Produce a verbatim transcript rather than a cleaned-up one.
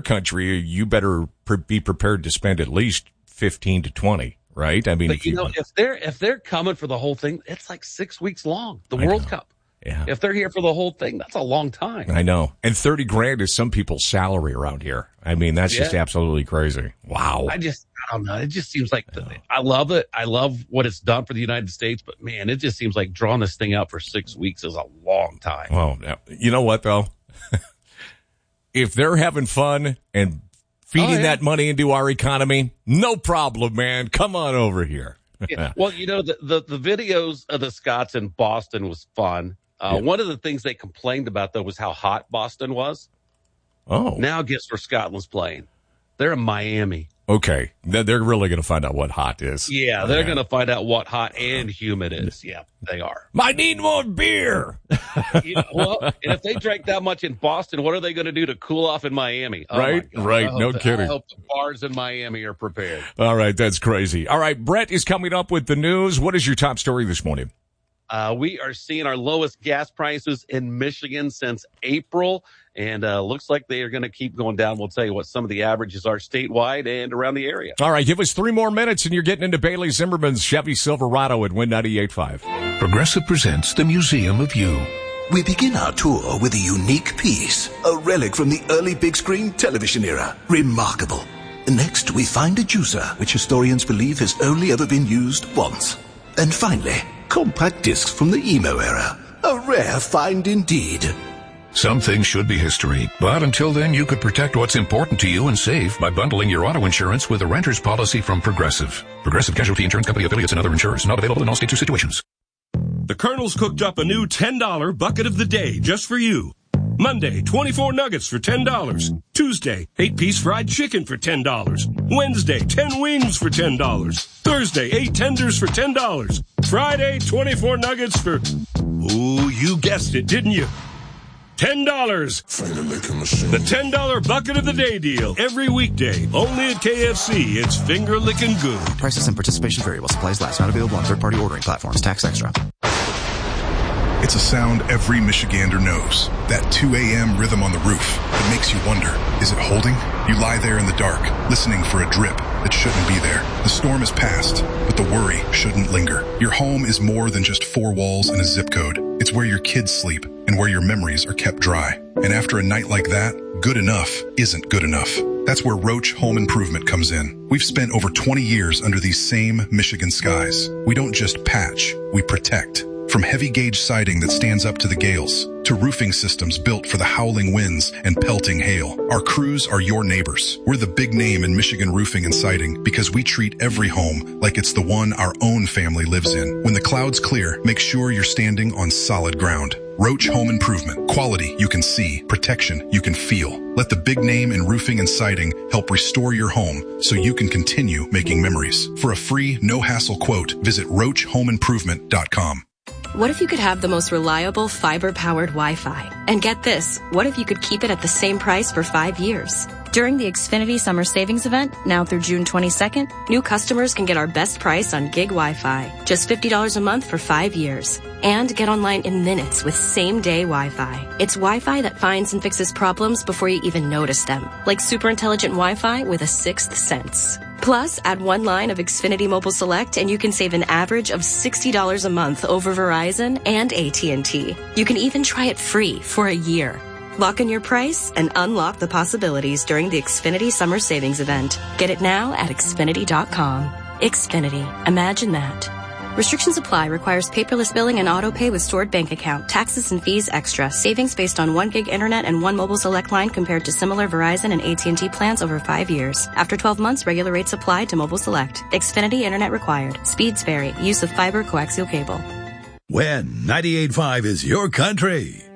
country, you better pre- be prepared to spend at least fifteen to twenty, right? I mean, but if you you know, if they're if they're coming for the whole thing, it's like six weeks long. The I World know. Cup. Yeah. If they're here for the whole thing, that's a long time. I know. And thirty grand is some people's salary around here. I mean, that's Yeah. just absolutely crazy. Wow. I just, I don't know. It just seems like, the, I love it. I love what it's done for the United States, but man, it just seems like drawing this thing out for six weeks is a long time. Well, you know what, though? If they're having fun and feeding Oh, yeah. that money into our economy, no problem, man. Come on over here. Yeah. Well, you know, the, the, the videos of the Scots in Boston was fun. Uh, Yeah. One of the things they complained about, though, was how hot Boston was. Oh, Now guess where Scotland's playing? They're in Miami. okay. They're they're really going to find out what hot is. Yeah, they're going to find out what hot and humid is. Yeah, they are. I need more beer. You know, well, and if they drank that much in Boston, what are they going to do to cool off in Miami? Oh, Right, my God. right. I hope No the- kidding. I hope the bars in Miami are prepared. All right, that's crazy. All right, Brett is coming up with the news. What is your top story this morning? Uh, we are seeing our lowest gas prices in Michigan since April, and uh, looks like they are going to keep going down. We'll tell you what some of the averages are statewide and around the area. All right, give us three more minutes, and you're getting into Bailey Zimmerman's Chevy Silverado at Win ninety-eight point five. Progressive presents the Museum of You. We begin our tour with a unique piece, a relic from the early big screen television era. Remarkable. Next, we find a juicer, which historians believe has only ever been used once. And finally, compact discs from the emo era. A rare find indeed. Some things should be history, but until then you could protect what's important to you and save by bundling your auto insurance with a renter's policy from Progressive. Progressive Casualty Insurance Company affiliates and other insurers. Not available in all states or situations. The Colonel's cooked up a new ten dollar bucket of the day just for you. Monday, twenty-four nuggets for ten dollars. Tuesday, eight-piece fried chicken for ten dollars. Wednesday, ten wings for ten dollars. Thursday, eight tenders for ten dollars. Friday, twenty-four nuggets for... Ooh, you guessed it, didn't you? ten dollars. The ten dollar bucket of the day deal. Every weekday. Only at K F C. It's finger licking good. Prices and participation variable. Supplies last. Not available on third-party ordering platforms. Tax extra. It's a sound every Michigander knows. That two a.m. rhythm on the roof. It makes you wonder, is it holding? You lie there in the dark, listening for a drip that shouldn't be there. The storm is past, but the worry shouldn't linger. Your home is more than just four walls and a zip code. It's where your kids sleep and where your memories are kept dry. And after a night like that, good enough isn't good enough. That's where Roach Home Improvement comes in. We've spent over twenty years under these same Michigan skies. We don't just patch, we protect. From heavy gauge siding that stands up to the gales, to roofing systems built for the howling winds and pelting hail, our crews are your neighbors. We're the big name in Michigan roofing and siding because we treat every home like it's the one our own family lives in. When the clouds clear, make sure you're standing on solid ground. Roach Home Improvement. Quality you can see, protection you can feel. Let the big name in roofing and siding help restore your home so you can continue making memories. For a free, no-hassle quote, visit roach home improvement dot com. What if you could have the most reliable fiber-powered Wi-Fi? And get this, what if you could keep it at the same price for five years? During the Xfinity Summer Savings Event, now through June twenty-second, new customers can get our best price on gig Wi-Fi, just fifty dollars a month for five years. And get online in minutes with same-day Wi-Fi. It's Wi-Fi that finds and fixes problems before you even notice them, like super intelligent Wi-Fi with a sixth sense. Plus, add one line of Xfinity Mobile Select and you can save an average of sixty dollars a month over Verizon and A T and T. You can even try it free for a year. Lock in your price and unlock the possibilities during the Xfinity Summer Savings Event. Get it now at Xfinity dot com. Xfinity. Imagine that. Restrictions apply. Requires paperless billing and auto pay with stored bank account. Taxes and fees extra. Savings based on one gig internet and one mobile select line compared to similar Verizon and A T and T plans over five years. After twelve months, regular rates apply to mobile select. Xfinity internet required. Speeds vary. Use of fiber coaxial cable. When ninety-eight point five is your country.